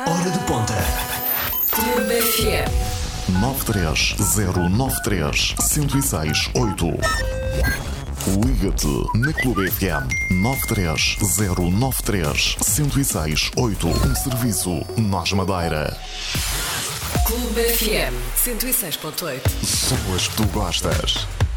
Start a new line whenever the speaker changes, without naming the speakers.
Hora de ponta.
Clube FM
93093-1068. Liga-te na Clube FM 93093-1068. Um serviço Nós Madeira.
Clube FM 106.8.
São as que tu gostas.